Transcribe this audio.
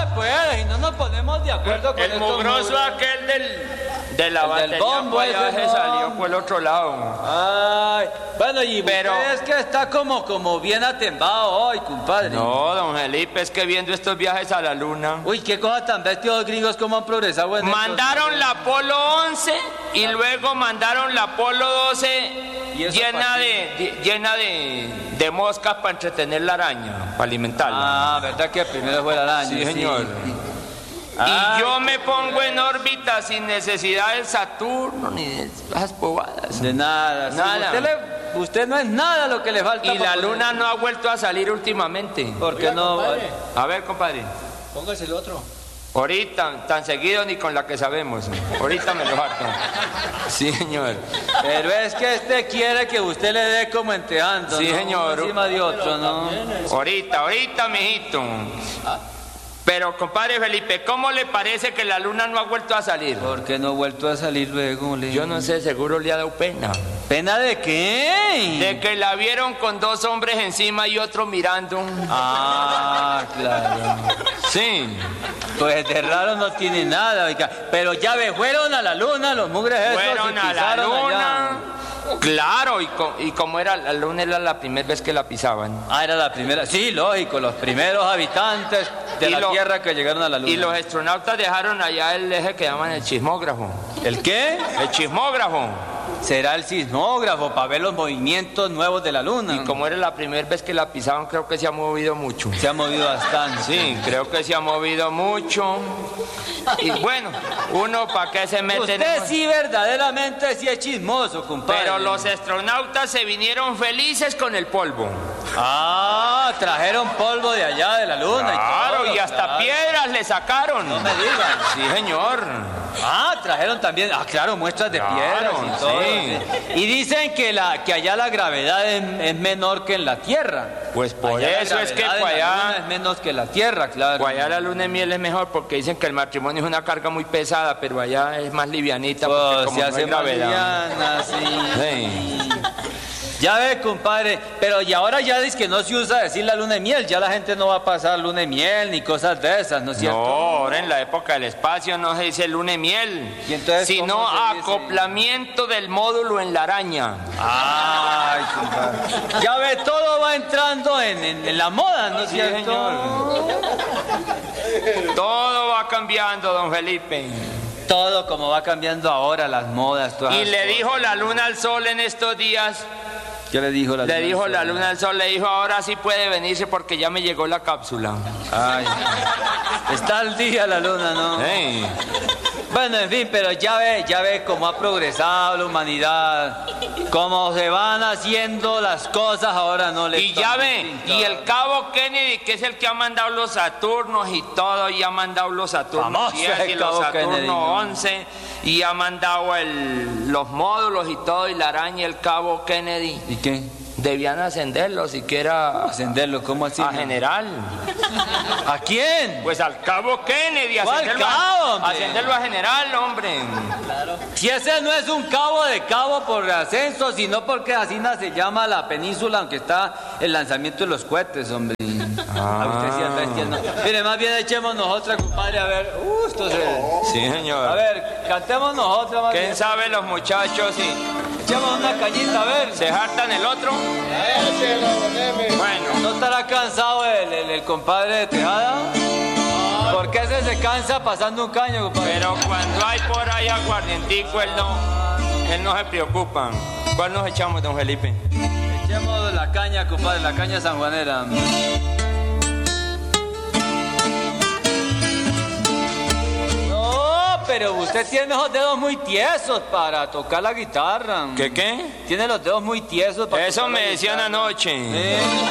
pues, y no nos ponemos de acuerdo con El estos mugroso mugres. aquel de la El del batería bombo pues, ya ese, se no. salió por el otro lado. Ay, bueno, y Pero- usted es que está como bien atembado hoy, compadre. No, don Felipe, es que viendo estos viajes a la luna. Uy, qué cosa tan bestia los gringos, cómo han progresado en Mandaron la Apolo 11 y luego mandaron la Apolo 12 ¿Y eso llena para llena de moscas para entretener la araña, para alimentarla. Ah, ¿verdad que primero fue la araña? Sí, señor. Ay, Y yo me pongo en órbita sin necesidad del Saturno ni de esas bobadas. de nada. sí. Nada. Usted no es nada lo que le falta. Y la luna no ha vuelto a salir últimamente. ¿Por qué no? A ver, compadre. Póngase el otro. Ahorita, tan seguido ni con la que sabemos. Ahorita me lo harto. Sí, señor. Pero es que este quiere que usted le dé como entejando. Sí, ¿no? señor. Uno encima de otro, ¿no? Ahorita, mijito. Pero, compadre Felipe, ¿cómo le parece que la luna no ha vuelto a salir? ¿Por qué no ha vuelto a salir luego? Yo no sé, seguro le ha dado pena. ¿Pena de qué? De que la vieron con dos hombres encima y otro mirando. Ah, claro. Sí. Pues de raro no tiene nada, oiga. Pero ya ve, fueron a la luna los mugres esos y Fueron a la pisaron allá. luna. Claro, y como era la luna, era la primera vez que la pisaban. Ah, era la primera. Sí, lógico, los primeros habitantes de Y la lo- Tierra que llegaron a la luna. Y los astronautas dejaron allá el eje que llaman el chismógrafo. ¿El qué? El chismógrafo. Será el sismógrafo para ver los movimientos nuevos de la luna. Y como era la primera vez que la pisaban, creo que se ha movido mucho. Se ha movido bastante. Sí, creo que se ha movido mucho. Y bueno, uno para qué se mete en Usted eso? sí verdaderamente sí es chismoso, compadre. Pero los astronautas se vinieron felices con el polvo. Ah, trajeron polvo de allá de la luna Claro, y todo. y hasta claro. piedras le sacaron. No me digan. Sí, señor. Ah, trajeron también, claro, muestras de Claro, piedras y todo. sí. Y dicen que allá la gravedad es menor que en la Tierra. Pues por Allá la eso es que gravedad para en la luna allá, es menos que la Tierra, claro. para allá la luna de miel es mejor porque dicen que el matrimonio es una carga muy pesada, pero allá es más livianita porque Pues, como se no hace hay más gravedad. liviana, sí. Sí. Ya ve, compadre, pero y ahora ya dice que no se usa decir la luna de miel, ya la gente no va a pasar luna de miel ni cosas de esas, ¿no es cierto? No, ahora en la época del espacio no se dice luna de miel, ¿Y entonces sino cómo se dice? acoplamiento del módulo en la araña. Ay, compadre. Ya ve, todo va entrando en la moda, ¿no es Sí, cierto? señor. Todo va cambiando, don Felipe. Todo como va cambiando ahora, las modas, todas Y esas le cosas. dijo la luna al sol en estos días, ¿Qué le dijo la luna? le dijo la luna al sol, le dijo ahora sí puede venirse porque ya me llegó la cápsula. Ay, está al día la luna, ¿no? Ey. Bueno, en fin, pero ya ve cómo ha progresado la humanidad, cómo se van haciendo las cosas, ahora no le Y ya ve, y el cabo Kennedy, que es el que ha mandado los Saturnos y todo, y ha mandado los Saturnos Famoso 10 y el los cabo Saturnos Kennedy, ¿no? 11, y ha mandado los módulos y todo, y la araña y el cabo Kennedy. ¿Y qué? Debían ascenderlo siquiera Ascenderlo, ¿cómo así? a general. ¿A quién? Pues al cabo Kennedy, ¿Cuál ascenderlo, cabo, hombre? ascenderlo a general, hombre. Si ese no es un cabo de cabo por ascenso, sino porque así se llama la península, aunque está el lanzamiento de los cohetes, hombre. A usted sí anda entiendo. Mire, más bien echémonos otra, compadre, a ver. Esto se... Sí, señor. A ver, cantémonos otra más ¿Quién bien. sabe los muchachos si Echemos una cañita, a ver. se hartan el otro? Bueno. ¿No estará cansado el compadre de Tejada? ¿Por qué se cansa pasando un caño, compadre? Pero cuando hay por ahí aguardientico, él no se preocupa. ¿Cuál nos echamos, don Felipe? Echemos la caña, compadre, la caña sanjuanera. No, pero usted tiene los dedos muy tiesos para tocar la guitarra. ¿Qué? Tiene los dedos muy tiesos para Eso tocar la me decían guitarra. anoche. Sí.